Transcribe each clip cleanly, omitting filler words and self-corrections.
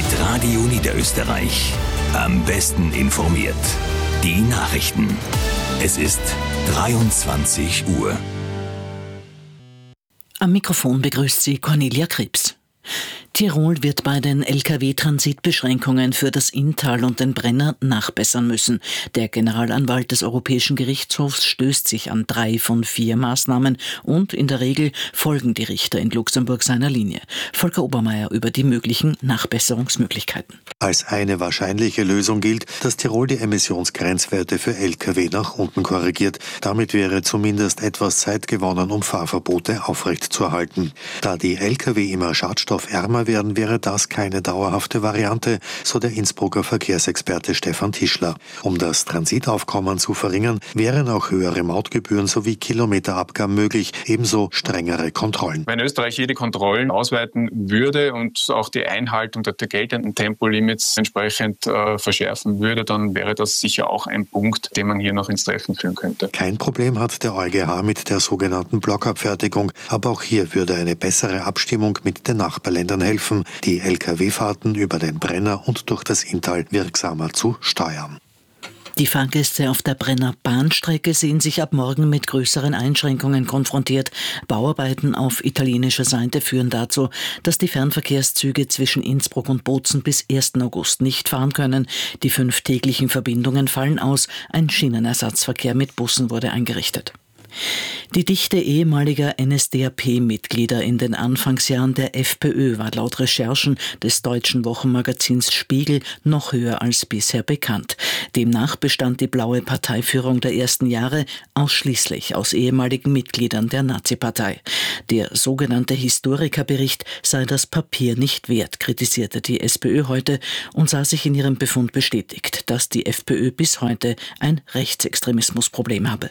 Radio Niederösterreich. Am besten informiert. Die Nachrichten. Es ist 23 Uhr. Am Mikrofon begrüßt Sie Cornelia Krebs. Tirol wird bei den Lkw-Transitbeschränkungen für das Inntal und den Brenner nachbessern müssen. Der Generalanwalt des Europäischen Gerichtshofs stößt sich an 3 von 4 Maßnahmen und in der Regel folgen die Richter in Luxemburg seiner Linie. Volker Obermeier über die möglichen Nachbesserungsmöglichkeiten. Als eine wahrscheinliche Lösung gilt, dass Tirol die Emissionsgrenzwerte für Lkw nach unten korrigiert. Damit wäre zumindest etwas Zeit gewonnen, um Fahrverbote aufrechtzuerhalten. Da die Lkw immer schadstoffärmer werden, wäre das keine dauerhafte Variante, so der Innsbrucker Verkehrsexperte Stefan Tischler. Um das Transitaufkommen zu verringern, wären auch höhere Mautgebühren sowie Kilometerabgaben möglich, ebenso strengere Kontrollen. Wenn Österreich jede Kontrollen ausweiten würde und auch die Einhaltung der geltenden Tempolimits entsprechend verschärfen würde, dann wäre das sicher auch ein Punkt, den man hier noch ins Treffen führen könnte. Kein Problem hat der EuGH mit der sogenannten Blockabfertigung, aber auch hier würde eine bessere Abstimmung mit den Nachbarländern helfen, die Lkw-Fahrten über den Brenner und durch das Inntal wirksamer zu steuern. Die Fahrgäste auf der Brenner Bahnstrecke sehen sich ab morgen mit größeren Einschränkungen konfrontiert. Bauarbeiten auf italienischer Seite führen dazu, dass die Fernverkehrszüge zwischen Innsbruck und Bozen bis 1. August nicht fahren können. Die 5 täglichen Verbindungen fallen aus. Ein Schienenersatzverkehr mit Bussen wurde eingerichtet. Die Dichte ehemaliger NSDAP-Mitglieder in den Anfangsjahren der FPÖ war laut Recherchen des deutschen Wochenmagazins Spiegel noch höher als bisher bekannt. Demnach bestand die blaue Parteiführung der ersten Jahre ausschließlich aus ehemaligen Mitgliedern der Nazi-Partei. Der sogenannte Historikerbericht sei das Papier nicht wert, kritisierte die SPÖ heute und sah sich in ihrem Befund bestätigt, dass die FPÖ bis heute ein Rechtsextremismusproblem habe.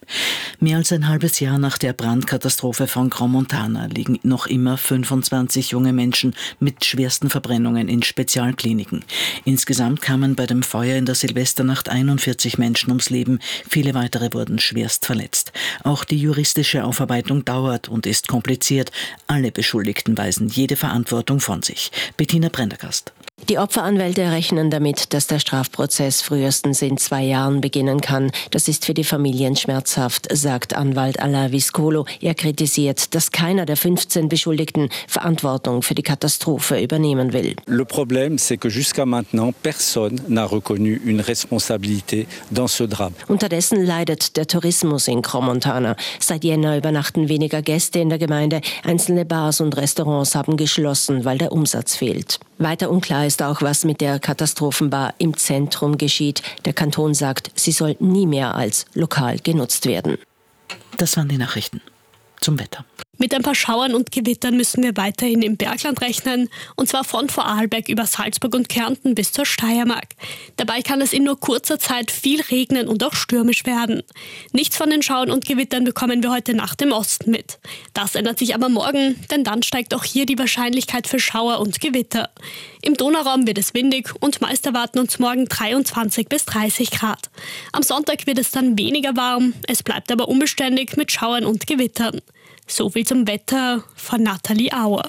Mehr als ein halbes Jahr nach der Brandkatastrophe von Crans-Montana liegen noch immer 25 junge Menschen mit schwersten Verbrennungen in Spezialkliniken. Insgesamt kamen bei dem Feuer in der Silvesternacht 41 Menschen ums Leben, viele weitere wurden schwerst verletzt. Auch die juristische Aufarbeitung dauert und ist kompliziert. Alle Beschuldigten weisen jede Verantwortung von sich. Bettina Prendergast. Die Opferanwälte rechnen damit, dass der Strafprozess frühestens in 2 Jahren beginnen kann. Das ist für die Familien schmerzhaft, sagt Anwalt Alain Viscolo. Er kritisiert, dass keiner der 15 Beschuldigten Verantwortung für die Katastrophe übernehmen will. Le problème, c'est que jusqu'à maintenant, personne n'a reconnu une responsabilité dans ce drame. Unterdessen leidet der Tourismus in Crans-Montana. Seit Jänner übernachten weniger Gäste in der Gemeinde. Einzelne Bars und Restaurants haben geschlossen, weil der Umsatz fehlt. Weiter unklar ist auch, was mit der Katastrophenbar im Zentrum geschieht. Der Kanton sagt, sie soll nie mehr als lokal genutzt werden. Das waren die Nachrichten. Zum Wetter. Mit ein paar Schauern und Gewittern müssen wir weiterhin im Bergland rechnen, und zwar von Vorarlberg über Salzburg und Kärnten bis zur Steiermark. Dabei kann es in nur kurzer Zeit viel regnen und auch stürmisch werden. Nichts von den Schauern und Gewittern bekommen wir heute Nacht im Osten mit. Das ändert sich aber morgen, denn dann steigt auch hier die Wahrscheinlichkeit für Schauer und Gewitter. Im Donauraum wird es windig und meist erwarten uns morgen 23 bis 30 Grad. Am Sonntag wird es dann weniger warm, es bleibt aber unbeständig mit Schauern und Gewittern. So viel zum Wetter von Nathalie Auer.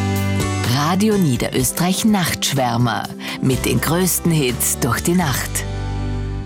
Radio Niederösterreich Nachtschwärmer mit den größten Hits durch die Nacht.